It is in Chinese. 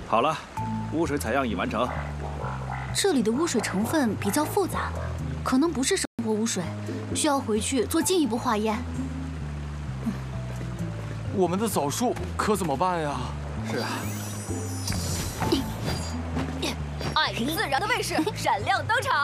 好了，污水采样已完成。 这里的污水成分比较复杂，可能不是生活污水，需要回去做进一步化验。 我们的枣树可怎么办呀？ 是啊。 爱与自然的卫士闪亮登场。